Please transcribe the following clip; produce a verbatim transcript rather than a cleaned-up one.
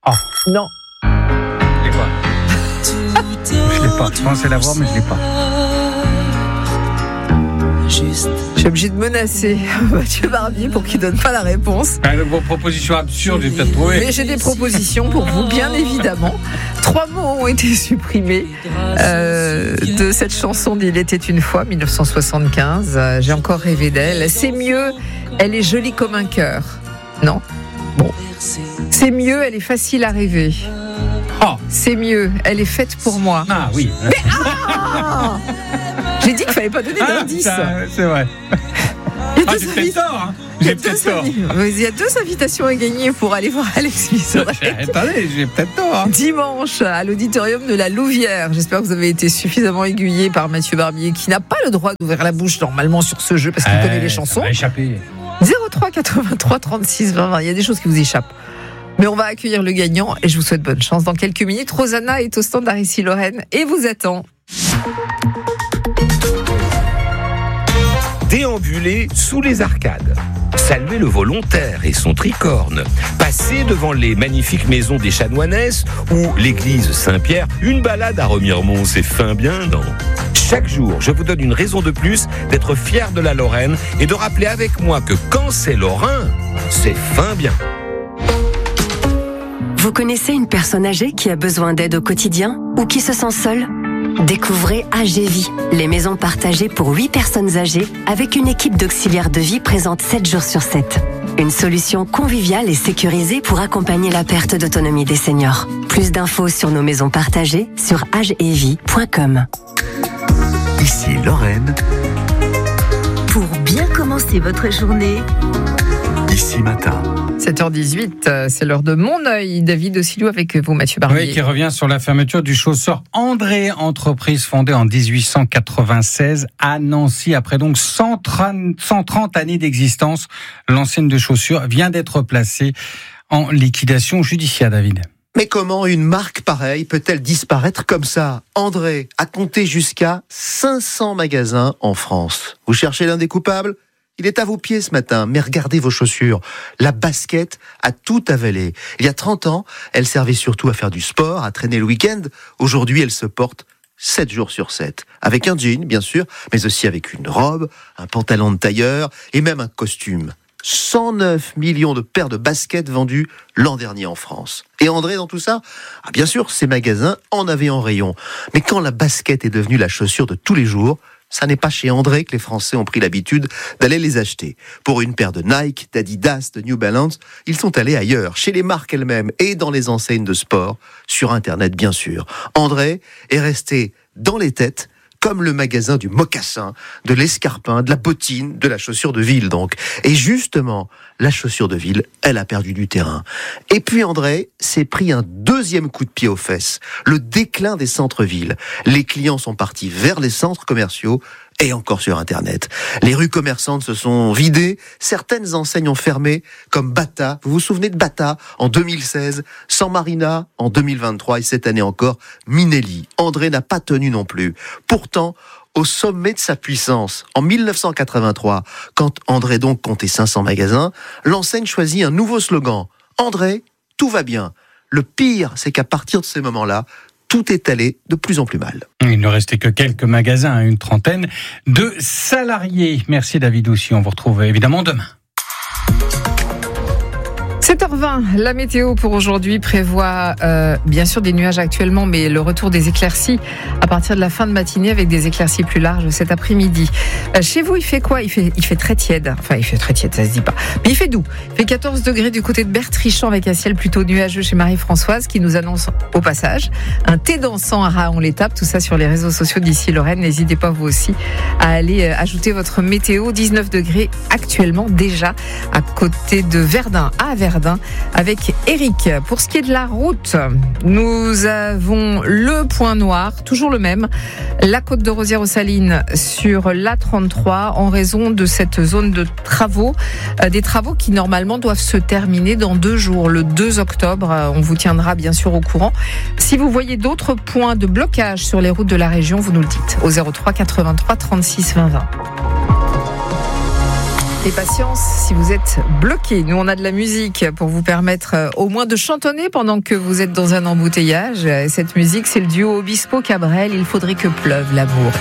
Oh. Non. Je l'ai pas. Je l'ai pas. Je pensais l'avoir, mais je l'ai pas. Je suis obligée de menacer Mathieu Barbier pour qu'il donne pas la réponse. Ah, vos propositions absurdes, j'ai peut-être trouvé. Mais j'ai des propositions pour vous, bien évidemment. Trois mots ont été supprimés euh, de cette chanson d'Il était une fois, dix-neuf cent soixante-quinze. Euh, j'ai encore rêvé d'elle. C'est mieux, elle est jolie comme un cœur. Non ? Bon. C'est mieux, elle est facile à rêver. Oh. C'est mieux, elle est faite pour moi. Ah oui. Mais ah j'ai dit qu'il fallait pas donner Ah, d'indice. ça, c'est vrai. Il y a Ah, deux j'ai invi- peut-être tort. Hein. il y a J'ai deux peut-être tort. invi- Il y a deux invitations à gagner pour aller voir Alex Missorek. Attendez, j'ai peut-être tort. Hein. Dimanche, à l'auditorium de la Louvière. J'espère que vous avez été suffisamment aiguillé par Mathieu Barbier, qui n'a pas le droit d'ouvrir la bouche normalement sur ce jeu parce qu'il Eh, connaît les ça chansons. m'a échappé. zéro trois quatre-vingt-trois trente-six vingt vingt. Il y a des choses qui vous échappent. Mais on va accueillir le gagnant et je vous souhaite bonne chance. Dans quelques minutes, Rosanna est au standard ici, Lorraine, et vous attend. Déambuler sous les arcades, saluer le volontaire et son tricorne, passer devant les magnifiques maisons des Chanoinesses ou l'église Saint-Pierre, une balade à Remiremont, c'est fin bien, non ? Chaque jour, je vous donne une raison de plus d'être fier de la Lorraine et de rappeler avec moi que quand c'est lorrain, c'est fin bien. Vous connaissez une personne âgée qui a besoin d'aide au quotidien ou qui se sent seule ? Découvrez A G Vie, les maisons partagées pour huit personnes âgées avec une équipe d'auxiliaires de vie présente sept jours sur sept. Une solution conviviale et sécurisée pour accompagner la perte d'autonomie des seniors. Plus d'infos sur nos maisons partagées sur agevie point com. Ici Lorraine, Pour bien commencer votre journée, ici matin. sept heures dix-huit, c'est l'heure de Mon œil. David Ossilou avec vous, Mathieu Barbier. Oui, qui revient sur la fermeture du chausseur André, entreprise fondée en dix-huit cent quatre-vingt-seize à Nancy. Après donc cent trente années d'existence, l'enseigne de chaussures vient d'être placée en liquidation judiciaire, David. Mais comment une marque pareille peut-elle disparaître comme ça ? André a compté jusqu'à cinq cents magasins en France. Vous cherchez l'un des coupables ? Il est à vos pieds ce matin, mais regardez vos chaussures. La basket a tout avalé. Il y a trente ans, elle servait surtout à faire du sport, à traîner le week-end. Aujourd'hui, elle se porte sept jours sur sept. Avec un jean, bien sûr, mais aussi avec une robe, un pantalon de tailleur et même un costume. cent neuf millions de paires de baskets vendues l'an dernier en France. Et André dans tout ça ? Ah, bien sûr, ces magasins en avaient en rayon. Mais quand la basket est devenue la chaussure de tous les jours, ça n'est pas chez André que les Français ont pris l'habitude d'aller les acheter. Pour une paire de Nike, d'Adidas, de New Balance, ils sont allés ailleurs, chez les marques elles-mêmes et dans les enseignes de sport, sur Internet bien sûr. André est resté dans les têtes, comme le magasin du mocassin, de l'escarpin, de la bottine, de la chaussure de ville donc. Et justement, la chaussure de ville, elle a perdu du terrain. Et puis André s'est pris un deuxième coup de pied aux fesses, le déclin des centres-villes. Les clients sont partis vers les centres commerciaux et encore sur Internet. Les rues commerçantes se sont vidées, certaines enseignes ont fermé, comme Bata. Vous vous souvenez de Bata en deux mille seize, San Marina en deux mille vingt-trois et cette année encore, Minelli. André n'a pas tenu non plus. Pourtant, au sommet de sa puissance, en dix-neuf cent quatre-vingt-trois, quand André donc comptait cinq cents magasins, l'enseigne choisit un nouveau slogan. André, tout va bien. Le pire, c'est qu'à partir de ce moment-là, tout est allé de plus en plus mal. Il ne restait que quelques magasins, une trentaine de salariés. Merci David aussi, on vous retrouve évidemment demain. sept heures vingt, la météo pour aujourd'hui prévoit euh, bien sûr des nuages actuellement, mais le retour des éclaircies à partir de la fin de matinée avec des éclaircies plus larges cet après-midi. Euh, chez vous, il fait quoi ? Il fait, il fait très tiède. Enfin, il fait très tiède, ça se dit pas. Mais il fait doux. Il fait quatorze degrés du côté de Bertrichon avec un ciel plutôt nuageux chez Marie-Françoise qui nous annonce au passage un thé dansant à Raon-l'Étape. Tout ça sur les réseaux sociaux d'ici Lorraine. N'hésitez pas vous aussi à aller euh, ajouter votre météo. dix-neuf degrés actuellement déjà à côté de Verdun, à Verdun. Avec Eric. Pour ce qui est de la route, nous avons le point noir, toujours le même, la côte de Rosières-aux-Salines sur l'A trente-trois en raison de cette zone de travaux, euh, des travaux qui normalement doivent se terminer dans deux jours, le deux octobre. Euh, on vous tiendra bien sûr au courant. Si vous voyez d'autres points de blocage sur les routes de la région, vous nous le dites au zéro trois quatre-vingt-trois trente-six vingt vingt. Et patience si vous êtes bloqué. Nous, on a de la musique pour vous permettre euh, au moins de chantonner pendant que vous êtes dans un embouteillage. Cette musique, c'est le duo Obispo Cabrel. Il faudrait que pleuve l'amour.